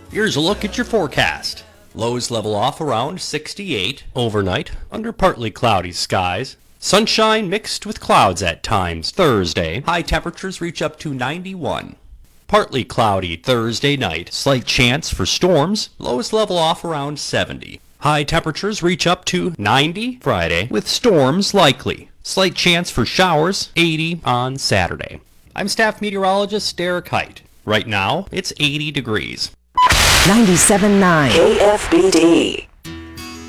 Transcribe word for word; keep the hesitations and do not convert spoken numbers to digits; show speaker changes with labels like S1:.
S1: Here's a look at your forecast. Lows level off around sixty-eight. Overnight, under partly cloudy skies. Sunshine mixed with clouds at times Thursday. High temperatures reach up to ninety-one. Partly cloudy Thursday night. Slight chance for storms. Lows level off around seventy. High temperatures reach up to ninety Friday, with storms likely. Slight chance for showers, eighty on Saturday. I'm staff meteorologist Derek Height. Right now, it's eighty degrees.
S2: ninety-seven point nine
S3: K F B D.